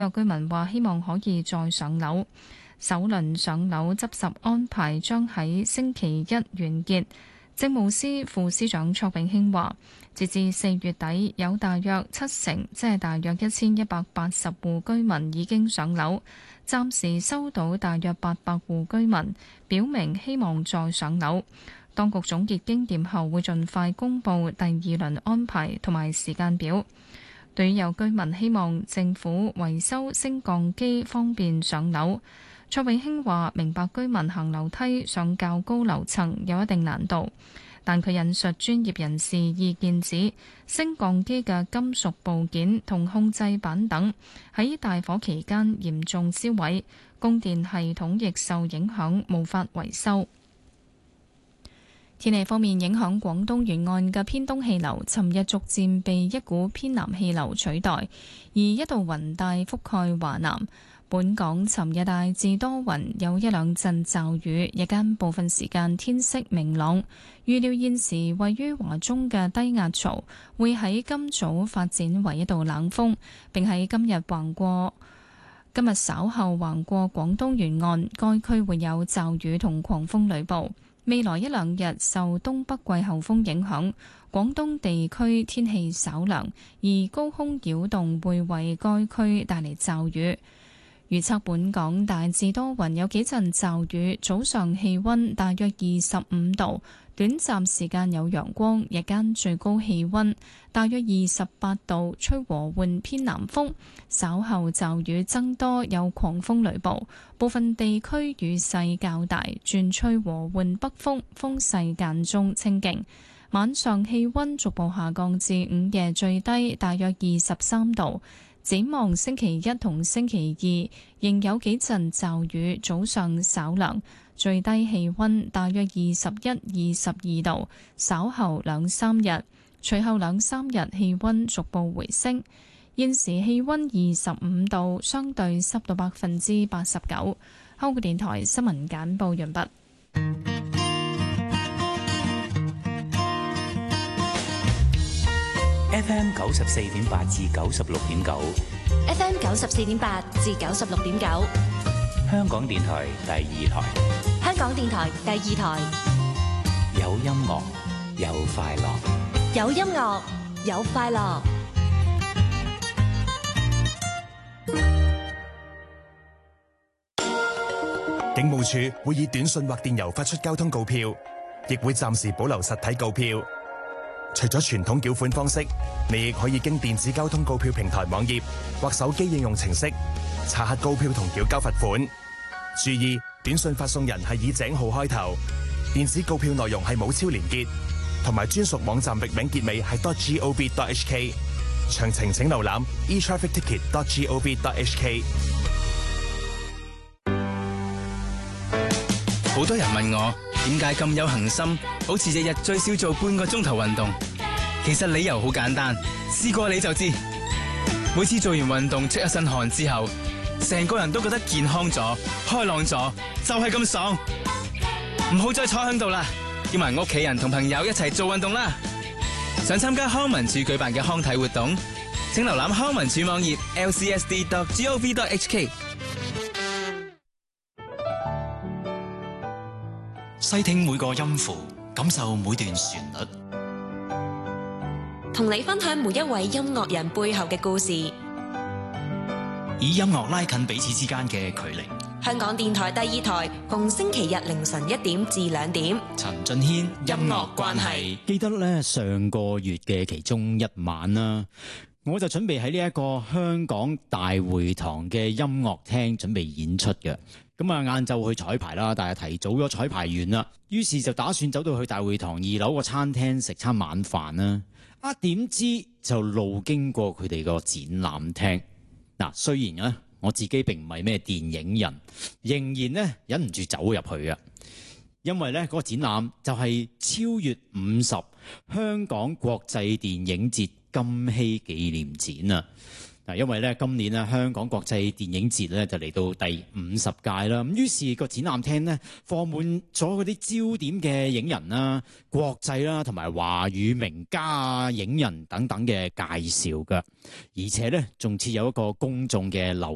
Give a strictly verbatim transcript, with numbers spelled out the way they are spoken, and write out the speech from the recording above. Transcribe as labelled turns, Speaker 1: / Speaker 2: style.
Speaker 1: 有居民話希望可以再上樓。首輪上樓執拾安排將喺星期一完結。政務司副司長卓永興話，截至四月底，有大約七成，即係大約一千一百八十戶居民已經上樓。暫時收到大約八百戶居民表明希望再上樓。當局總結經驗後，會盡快公布第二輪安排同埋時間表。對於有居民希望政府維修升降機方便上樓，卓永興話明白居民行樓梯上較高樓層有一定難度，但佢引述專業人士意見指，升降機嘅金屬部件同控制板等喺大火期間嚴重燒毀，供電系統亦受影響，無法維修。天氣方面，影響廣東沿岸嘅偏東氣流，尋日逐漸被一股偏南氣流取代，而一道雲帶覆蓋華南。本港尋日大致多雲，有一兩陣驟雨，日間部分時間天色明朗。預料現時位於華中嘅低壓槽會喺今早發展為一道冷鋒，並喺今日橫過今日稍後橫過廣東沿岸，該區會有驟雨同狂風雷暴。未來一兩日受東北季候風影響，廣東地區天氣稍涼，而高空擾動會為該區帶嚟驟雨。預測本港大致多雲，有幾陣驟雨，早上氣溫大約二十五度，短暫時間有陽光，日間最高氣溫大約二十八度，吹和緩偏南風，稍後驟雨增多，有狂風雷暴，部分地區雨勢較大，轉吹和緩北風，風勢間中清勁。晚上氣溫逐步下降至午夜最低大約二十三度。展望星期一同星期二仍有幾陣驟雨，早上稍涼，最低氣溫大約二十一、二十二度。稍後兩三日，隨後兩三日氣溫逐步回升。現時氣溫二十五度，相對濕度百分之八十九。香港電台新聞簡報完畢。
Speaker 2: F M 九十四點八至九十六點九
Speaker 3: ，F M 九十四點八至九十六點九，
Speaker 2: 香港電台第二台，
Speaker 3: 香港電台第二台，
Speaker 2: 有音樂，有快樂，
Speaker 3: 有音樂，有快樂。
Speaker 4: 警務處會以短信或電郵發出交通告票，亦會暫時保留實體告票。除咗傳統繳款方式，你亦可以經電子交通告票平台網頁或手機應用程式查核告票同繳交罰款。注意，短信發送人係以井號開頭，電子告票內容係冇超連結，同埋專屬網站域名結尾係 .gov.hk。詳情請瀏覽 e traffic ticket dot gov dot h k。
Speaker 5: 好多人問我點解咁有恒心，好似日日最少做半個鐘頭運動。其實理由好簡單，試過你就知。每次做完運動出一身汗之後，成個人都覺得健康咗、開朗咗，就係咁爽。唔好再坐喺度啦，叫埋屋企人同朋友一齊做運動啦。想參加康文署舉辦嘅康體活動，請瀏覽康文署網頁 l c s d dot gov dot h k。
Speaker 6: 細聽每個音符，感受每段旋律，
Speaker 3: 同你分享每一位音樂人背後嘅故事，
Speaker 6: 以音樂拉近彼此之間嘅距離。
Speaker 3: 香港電台第二台，逢星期日凌晨一點至兩點。
Speaker 6: 陳俊軒音樂關係。
Speaker 7: 記得咧上個月嘅其中一晚啦，我就準備喺呢一個香港大會堂嘅音樂廳準備演出嘅。咁啊，晏晝去彩排啦，但係提早咗彩排完啦，於是就打算走到去大會堂二樓個餐廳食餐晚飯啦。啊，點知就路經過佢哋個展覽廳。嗱，雖然咧我自己並唔係咩電影人，仍然咧忍唔住走入去啊，因為咧嗰個展覽就係超越五十香港國際電影節金禧紀念展啊！嗱，因為咧今年咧香港國際電影節咧就嚟到第五十屆啦，咁於是個展覽廳咧放滿咗嗰啲焦點嘅影人啦、國際啦同埋華語名家啊、影人等等嘅介紹㗎，而且咧仲設有一個公眾嘅留